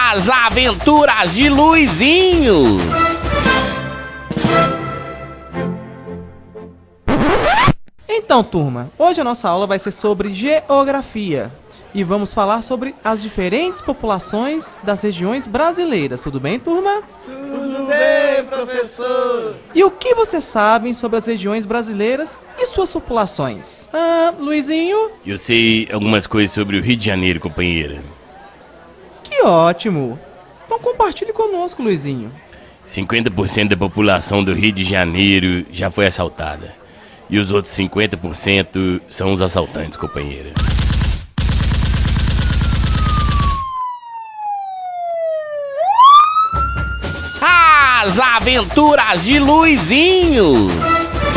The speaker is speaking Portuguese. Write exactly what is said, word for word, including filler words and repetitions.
As Aventuras de Luizinho. Então, turma, hoje a nossa aula vai ser sobre geografia e vamos falar sobre as diferentes populações das regiões brasileiras. Tudo bem, turma? Tudo bem, professor. E o que vocês sabem sobre as regiões brasileiras e suas populações? Ah, Luizinho? Eu sei algumas coisas sobre o Rio de Janeiro, companheira. Que ótimo! Então compartilhe conosco, Luizinho. cinquenta por cento da população do Rio de Janeiro já foi assaltada. E os outros cinquenta por cento são os assaltantes, companheira. As Aventuras de Luizinho.